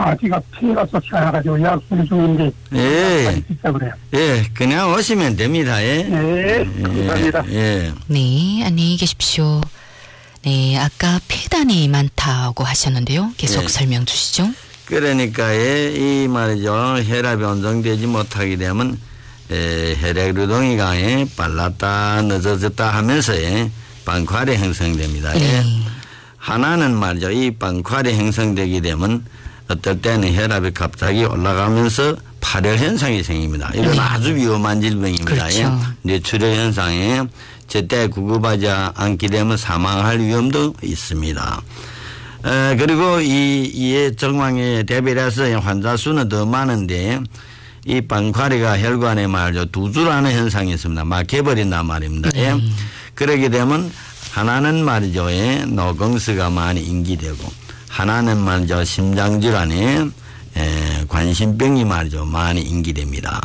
제가 피해가 쏟지 않아가지고 예약 수리 중인데. 예. 진짜 그래요. 예, 그냥 오시면 됩니다. 예. 네, 감사합니다. 예. 네, 안녕히 계십시오. 네, 아까 폐단이 많다고 하셨는데요. 계속 예. 설명 주시죠. 그러니까 이 말이죠. 혈압이 온정되지 못하게 되면 혈액 유동이 빨랐다 늦어졌다 하면서 빵塊이 형성됩니다. 하나는 말이죠. 이 빵塊이 형성되게 되면 어떨 때는 혈압이 갑자기 올라가면서 발열 현상이 생깁니다. 이건 아주 위험한 질병입니다. 그렇죠. 뇌출혈 현상에 제때 구급하지 않게 되면 사망할 위험도 있습니다. 그리고 이 정황에 대비해서 환자 수는 더 많은데 이 빵塊이가 혈관에 말이죠. 두줄하는 현상이 있습니다. 막혀버린단 말입니다. 그러게 되면 하나는 말이죠. 노경수가 많이 인기되고 하나는 말이죠. 심장질환에 관심병이 말이죠. 많이 인기됩니다.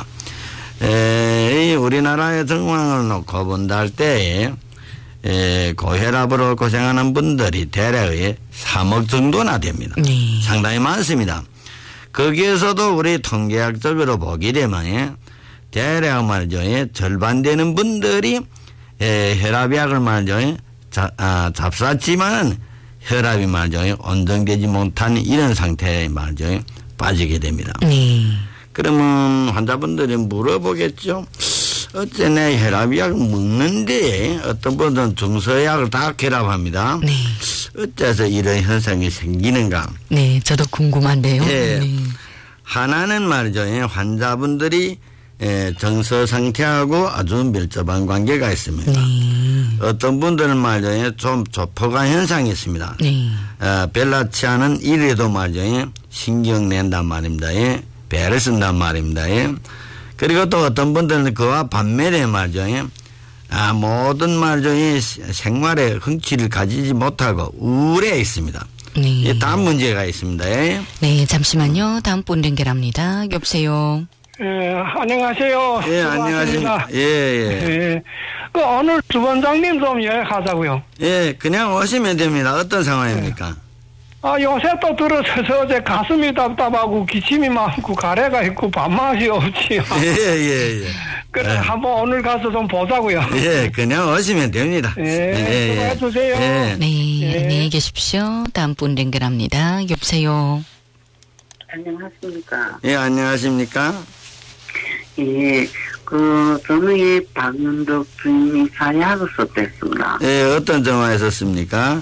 우리나라의 정황을 놓고 본다 할 때에 고혈압으로 고생하는 분들이 대략 3억 정도나 됩니다. 상당히 많습니다. 거기에서도 우리 통계학적으로 보게 되면 대략 말이죠. 절반 되는 분들이 혈압약을 말이죠. 잡쌌지만 혈압이 말이죠. 온정되지 못한 이런 상태에 말이죠. 빠지게 됩니다. 그러면 환자분들이 물어보겠죠. 어째 내 혈압약 먹는데 어떤 분들은 중서약을 다 결합합니다. 어째서 이런 현상이 생기는가. 네, 저도 궁금한데요. 예. 하나는 말이죠. 환자분들이 정서 상태하고 아주 밀접한 관계가 있습니다. 어떤 분들은 말이죠. 좀 조포가 현상이 있습니다. 별나치 않은 일에도 말이죠. 신경 낸단 말입니다. 배를 쓴단 말입니다. 그리고 또 어떤 분들은 그와 반면에 말이죠. 모든 말이죠. 생활에 흥취를 가지지 못하고 우울해 있습니다. 다음 문제가 있습니다. 네, 잠시만요. 다음 분 연결합니다. 여보세요. 안녕하세요. 예, 안녕하십니까. 예. 오늘 주원장님 좀 예약하자고요. 예, 그냥 오시면 됩니다. 어떤 상황입니까? 요새 또 들어서서 어제 가슴이 답답하고 기침이 많고 가래가 있고 밥맛이 없지요. 예. 그래, 한번 오늘 가서 좀 보자고요. 예, 그냥 오시면 됩니다. 수고해 주세요. 네, 안녕히 계십시오. 다음 분 연결합니다. 여보세요. 안녕하십니까. 예, 안녕하십니까. 예, 저는 이 박윤덕 주임이 사회학을 썼댔습니다. 예, 어떤 정화에 썼습니까?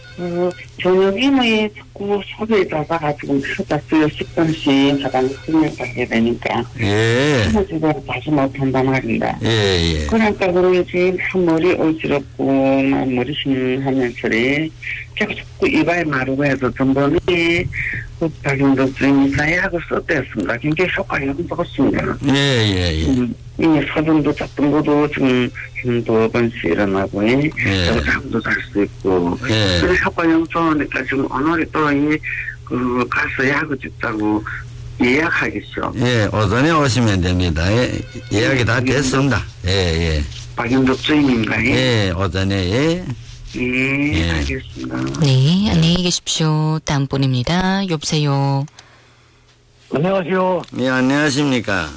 저녁에 뭐 자꾸 소리에다가 가지고 하다 10번씩 하다가 큰일 가게 되니까. 집에 다시 못한단 말입니다. 그러니까 그런지 머리 어지럽고 막 머리 심하면서리 자꾸 이발 마르고 해서 전번에 그 박윤덕 주임이 사회학을 썼댔습니다. 굉장히 효과가 좋습니다. 이미 사전도 잡던 것도 지금 한두 번씩 일어나고, 잠도 잘 수 있고, 그래서 효과형 좋으니까 지금 오늘이 또 가서 약을 짓자고 예약하겠죠. 예, 오전에 오시면 됩니다. 예약이 다 됐습니다. 박윤덕 주임인가요? 예, 오전에, 알겠습니다. 네, 안녕히 계십시오. 다음 분입니다. 여보세요. 안녕하세요. 예, 안녕하십니까.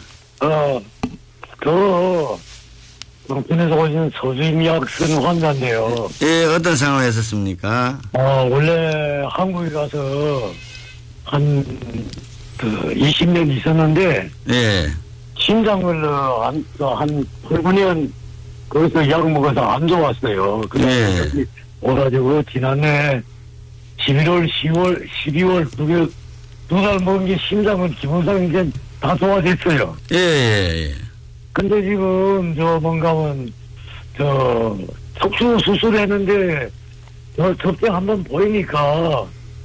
방편에서 오신 서주임약 쓴 환자인데요. 예, 어떤 상황에 있었습니까? 원래 한국에 가서 한 20년 있었는데, 심장을 한 8년 거기서 약 먹어서 안 좋았어요. 그래서 오가지고 지난해 11월, 10월, 12월 두 달 먹은 게 심장은 기본상 이제 다 좋아졌어요. 근데 지금 척추 수술했는데 접대 한번 보이니까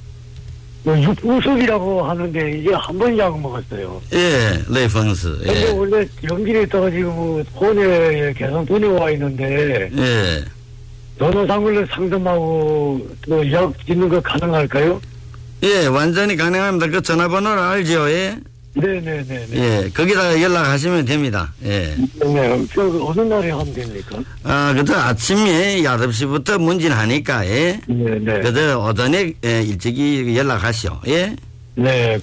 육부습이라고 하는데 이게 한 번 약 먹었어요. 레이펑스. 근데 원래 연기에 있다가 지금 폰에 계산돈이 와 있는데 전화상으로 상담하고 또 약 짓는 거 가능할까요? 완전히 가능합니다. 그 전화번호를 알죠? 네네네. 거기다가 연락하시면 됩니다. 어느 날에 하면 됩니까? 그저 아침에 8시부터 문진하니까, 그저 오전에 일찍이 연락하시오. 네.